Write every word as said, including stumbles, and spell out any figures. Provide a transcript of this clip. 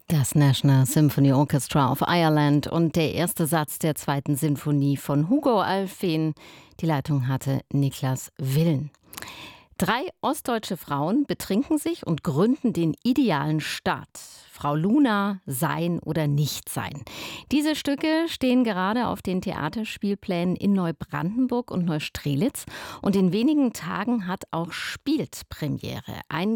Das National Symphony Orchestra of Ireland und der erste Satz der zweiten Sinfonie von Hugo Alfvén. Die Leitung hatte Niklas Willen. Drei ostdeutsche Frauen betrinken sich und gründen den idealen Staat. Frau Luna, Sein oder Nichtsein. Diese Stücke stehen gerade auf den Theaterspielplänen in Neubrandenburg und Neustrelitz. Und in wenigen Tagen hat auch Spielt Premiere. Ein